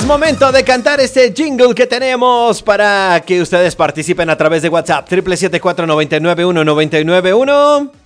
Momento de cantar este jingle que tenemos para que ustedes participen a través de WhatsApp 777-499-1991.